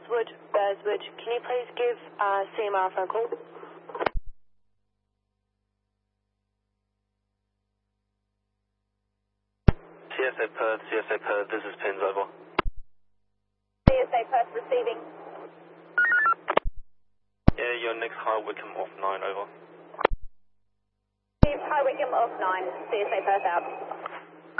Bearswood, can you please give CMR a phone call? CSA Perth, this is Pins, over. CSA Perth receiving. Yeah, your next High Wycombe off 9, over. High Wycombe off 9, CSA Perth out.